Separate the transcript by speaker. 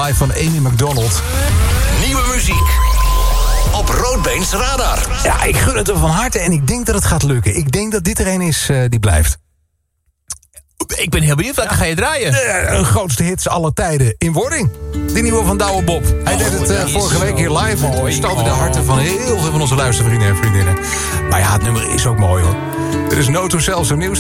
Speaker 1: Life van Amy McDonald.
Speaker 2: Nieuwe muziek op Roodbeens Radar.
Speaker 1: Ja, ik gun het hem van harte en ik denk dat het gaat lukken. Ik denk dat dit er een is die blijft.
Speaker 3: Ik ben heel benieuwd, welke ga je draaien?
Speaker 1: Een grootste hits aller tijden in wording. De nieuwe van Douwe Bob. Hij deed het vorige week hier live. Mooi. Stoten de harten van heel veel van onze luistervrienden en vriendinnen. Maar ja, het nummer is ook mooi hoor. Er is No To Self, zo nieuws.